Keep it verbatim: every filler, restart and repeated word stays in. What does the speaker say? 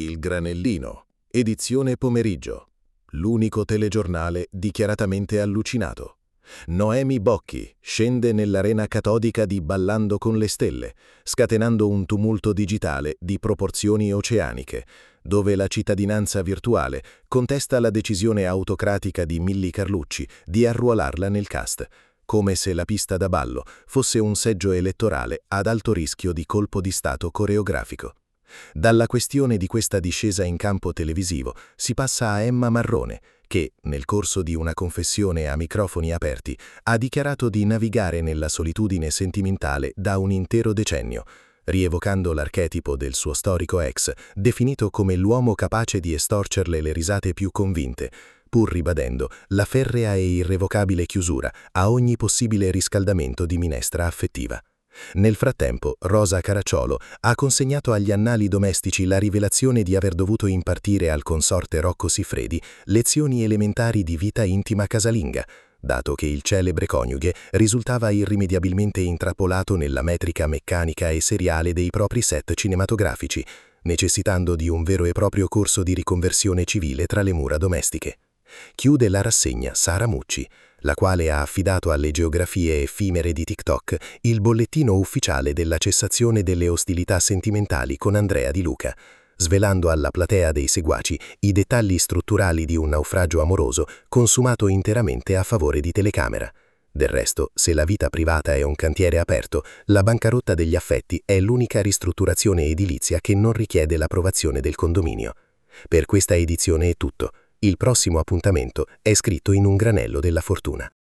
Il Granellino, edizione pomeriggio. L'unico telegiornale dichiaratamente allucinato. Noemi Bocchi scende nell'arena catodica di Ballando con le stelle, scatenando un tumulto digitale di proporzioni oceaniche, dove la cittadinanza virtuale contesta la decisione autocratica di Milly Carlucci di arruolarla nel cast, come se la pista da ballo fosse un seggio elettorale ad alto rischio di colpo di stato coreografico. Dalla questione di questa discesa in campo televisivo si passa a Emma Marrone, che, nel corso di una confessione a microfoni aperti, ha dichiarato di navigare nella solitudine sentimentale da un intero decennio, rievocando l'archetipo del suo storico ex, definito come l'uomo capace di estorcerle le risate più convinte, pur ribadendo la ferrea e irrevocabile chiusura a ogni possibile riscaldamento di minestra affettiva. Nel frattempo, Rosa Caracciolo ha consegnato agli annali domestici la rivelazione di aver dovuto impartire al consorte Rocco Siffredi lezioni elementari di vita intima casalinga, dato che il celebre coniuge risultava irrimediabilmente intrappolato nella metrica meccanica e seriale dei propri set cinematografici, necessitando di un vero e proprio corso di riconversione civile tra le mura domestiche. Chiude la rassegna Sara Mucci, la quale ha affidato alle geografie effimere di TikTok il bollettino ufficiale della cessazione delle ostilità sentimentali con Andrea Di Luca, svelando alla platea dei seguaci i dettagli strutturali di un naufragio amoroso consumato interamente a favore di telecamera. Del resto, se la vita privata è un cantiere aperto, la bancarotta degli affetti è l'unica ristrutturazione edilizia che non richiede l'approvazione del condominio. Per questa edizione è tutto. Il prossimo appuntamento è scritto in un granello della fortuna.